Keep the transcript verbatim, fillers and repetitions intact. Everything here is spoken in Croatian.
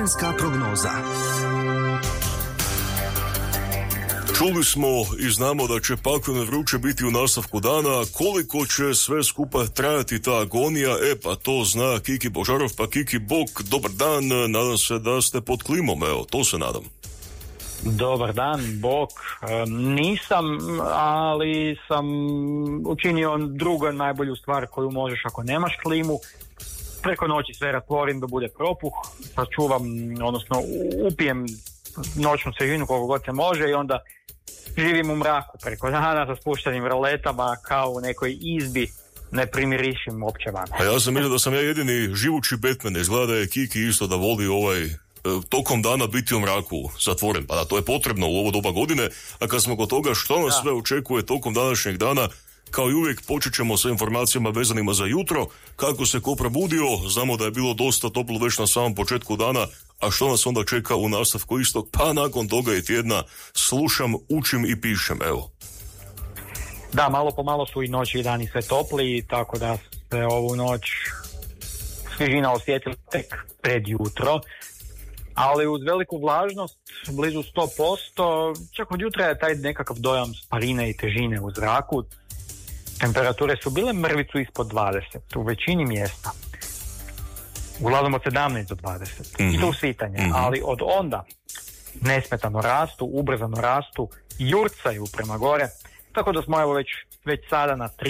Vremenska prognoza. Čuli smo i znamo da će pakleno vruće biti u nastavku dana. Koliko će sve skupa trajati ta agonija? E pa to zna Kiki Božarov. Pa Kiki, bok, dobar dan, nadam se da ste pod klimom, evo, to se nadam. Dobar dan, bok. E, nisam, ali sam učinio drugu najbolju stvar koju možeš ako nemaš klimu. Preko noći sve ratvorim da bude propuh, sačuvam, odnosno upijem noćnu svježinu koliko god se može i onda živim u mraku preko dana sa spuštenim roletama kao u nekoj izbi, ne primirišim uopće van. A ja sam mislio da sam ja jedini živući Batman, izgleda da je Kiki isto da voli ovaj tokom dana biti u mraku zatvoren, pa da, to je potrebno u ovo doba godine. A kad smo kod toga što nas da. sve očekuje tokom današnjeg dana, kao i uvijek počet ćemo sa informacijama vezanima za jutro, kako se ko probudio, znamo da je bilo dosta toplo već na samom početku dana, a što nas onda čeka u nastavku istog, pa nakon toga i tjedna slušam, učim i pišem, evo. Da, malo po malo su i noći i dani sve topli, tako da se ovu noć svježina osjetila tek pred jutro, ali uz veliku vlažnost, blizu sto posto, čak od jutra je taj nekakav dojam sparine i težine u zraku. Temperature su bile mrvicu ispod dvadeset u većini mjesta. Uglavnom od sedamnaest do dvadeset. Mm-hmm. I to usvitanje. Mm-hmm. Ali od onda nesmetano rastu, ubrzano rastu, jurcaju prema gore. Tako da smo evo već, već sada na